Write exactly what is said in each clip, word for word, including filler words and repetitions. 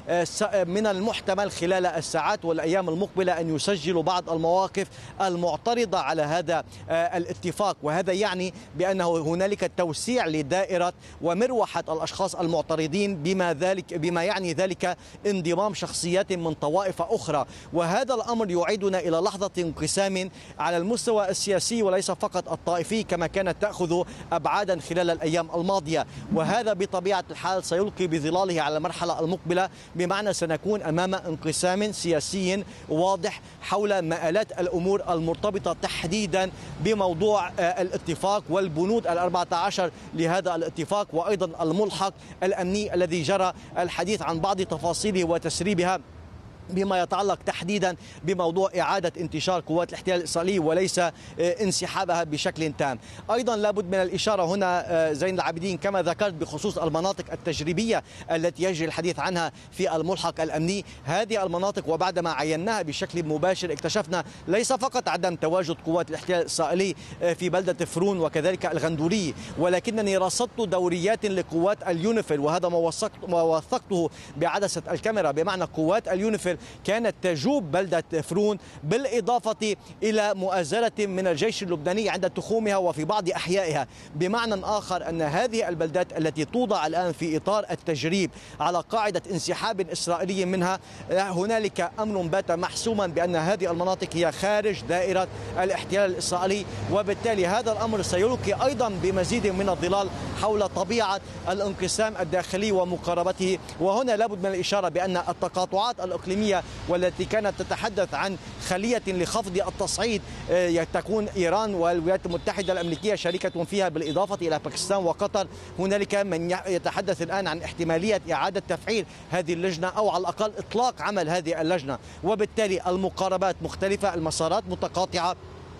من المحتمل خلال الساعات والأيام المقبلة أن يسجلوا بعض المواقف المعترضة على هذا الاتفاق، وهذا يعني بأنه هنالك توسيع لدائرة ومروحة الأشخاص المعترضين، بما ذلك بما يعني ذلك انضمام شخصيات من طوائف أخرى، وهذا الأمر يعيدنا إلى لحظة انقسام على المستوى السياسي وليس فقط الطائفي كما كانت تأخذ أبعادا خلال الأيام الماضية، وهذا بطبيعة الحال سيلقي بظلاله على المرحلة المقبلة، بمعنى سنكون أمام انقسام سياسي واضح حول مآلات الأمور المرتبطة تحديدا بموضوع الاتفاق والبنود الأربعة عشر لهذا الاتفاق، وأيضا الملحق الأمني الذي جرى الحديث عن بعض تفاصيله وتسريبها بما يتعلق تحديدا بموضوع إعادة انتشار قوات الاحتلال الإسرائيلي وليس انسحابها بشكل تام. أيضا لابد من الإشارة هنا زين العابدين كما ذكرت بخصوص المناطق التجريبية التي يجري الحديث عنها في الملحق الأمني. هذه المناطق وبعدما عيناها بشكل مباشر اكتشفنا ليس فقط عدم تواجد قوات الاحتلال الإسرائيلي في بلدة فرون وكذلك الغندوري، ولكنني رصدت دوريات لقوات اليونيفيل، وهذا ما وثقته بعدسة الكاميرا، بمعنى قوات اليونيفيل كانت تجوب بلدة فرون بالإضافة إلى مؤازرة من الجيش اللبناني عند تخومها وفي بعض أحيائها، بمعنى آخر أن هذه البلدات التي توضع الآن في إطار التجريب على قاعدة انسحاب إسرائيلي منها، هنالك أمر بات محسوما بأن هذه المناطق هي خارج دائرة الاحتلال الإسرائيلي، وبالتالي هذا الأمر سيلقي أيضا بمزيد من الظلال حول طبيعة الانقسام الداخلي ومقاربته. وهنا لابد من الإشارة بأن التقاطعات الإقليمية والتي كانت تتحدث عن خلية لخفض التصعيد تكون إيران والولايات المتحدة الأمريكية شريكة فيها بالإضافة إلى باكستان وقطر، هنالك من يتحدث الآن عن احتمالية إعادة تفعيل هذه اللجنة أو على الأقل إطلاق عمل هذه اللجنة، وبالتالي المقاربات مختلفة، المسارات متقاطعة،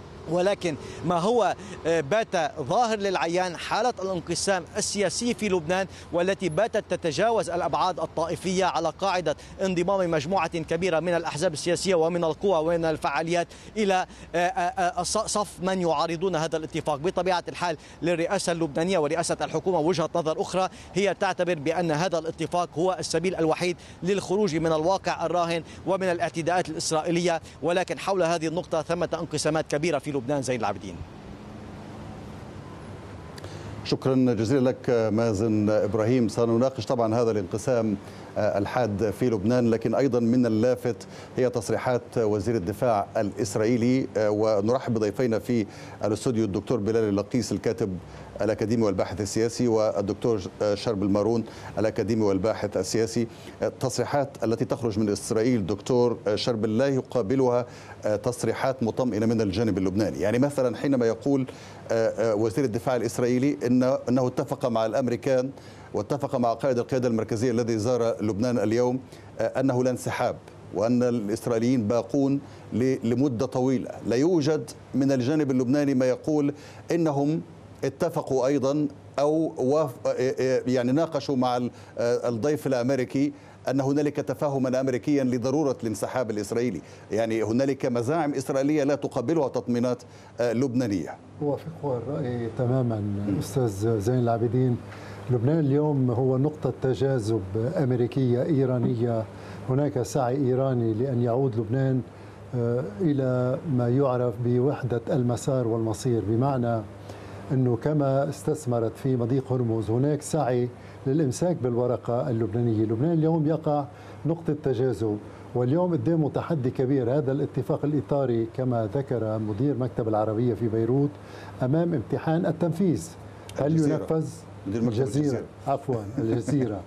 ولكن ما هو بات ظاهر للعيان حالة الانقسام السياسي في لبنان، والتي باتت تتجاوز الأبعاد الطائفية على قاعدة انضمام مجموعة كبيرة من الأحزاب السياسية ومن القوى ومن الفعاليات إلى صف من يعارضون هذا الاتفاق. بطبيعة الحال للرئاسة اللبنانية ورئاسة الحكومة وجهة نظر أخرى، هي تعتبر بأن هذا الاتفاق هو السبيل الوحيد للخروج من الواقع الراهن ومن الاعتداءات الإسرائيلية، ولكن حول هذه النقطة ثمة انقسامات كبيرة في لبنان. زين العابدين. شكرا جزيلا لك مازن إبراهيم. سنناقش طبعا هذا الانقسام الحاد في لبنان، لكن أيضا من اللافت هي تصريحات وزير الدفاع الإسرائيلي، ونرحب بضيفينا في الاستوديو الدكتور بلال اللقيس الكاتب الأكاديمي والباحث السياسي، والدكتور شرب المارون الأكاديمي والباحث السياسي. التصريحات التي تخرج من إسرائيل دكتور شرب لا يقابلها تصريحات مطمئنة من الجانب اللبناني، يعني مثلا حينما يقول وزير الدفاع الإسرائيلي إنه, إنه اتفق مع الأمريكان واتفق مع قائد القيادة المركزية الذي زار لبنان اليوم أنه لا انسحاب، وأن الإسرائيليين باقون لمدة طويلة. لا يوجد من الجانب اللبناني ما يقول إنهم اتفقوا أيضا أو يعني ناقشوا مع الضيف الأمريكي أن هنالك تفاهما أمريكيا لضرورة الانسحاب الإسرائيلي، يعني هنالك مزاعم إسرائيلية لا تقابلها تطمينات لبنانية. أوافق الرأي تماما أستاذ زين العابدين. لبنان اليوم هو نقطة تجاذب أمريكية إيرانية، هناك سعي إيراني لأن يعود لبنان إلى ما يعرف بوحدة المسار والمصير، بمعنى أنه كما استثمرت في مضيق هرمز هناك سعي للإمساك بالورقة اللبنانية. لبنان اليوم يقع نقطة تجاذب، واليوم قدامه تحدي كبير. هذا الاتفاق الإطاري كما ذكر مدير مكتب العربية في بيروت أمام امتحان التنفيذ. هل ينفذ؟ الجزيرة عفوا الجزيرة.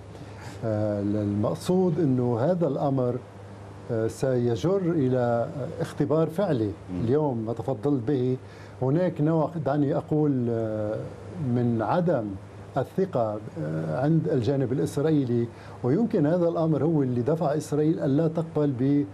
المقصود أنه هذا الأمر سيجر إلى اختبار فعلي. اليوم ما تفضلت به هناك نوع، دعني أقول، من عدم الثقة عند الجانب الإسرائيلي، ويمكن هذا الأمر هو اللي دفع إسرائيل ألا تقبل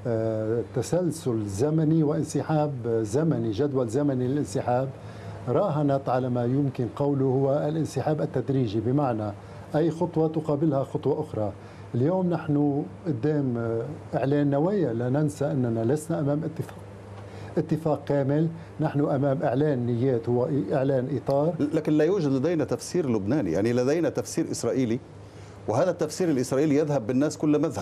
بتسلسل زمني وانسحاب زمني، جدول زمني للانسحاب. راهنت على ما يمكن قوله هو الانسحاب التدريجي، بمعنى أي خطوة تقابلها خطوة أخرى. اليوم نحن قدام إعلان نوايا، لا ننسى أننا لسنا أمام اتفاق اتفاق كامل، نحن أمام إعلان نيات، هو إعلان إطار. لكن لا يوجد لدينا تفسير لبناني، يعني لدينا تفسير إسرائيلي، وهذا التفسير الإسرائيلي يذهب بالناس كل مذهب.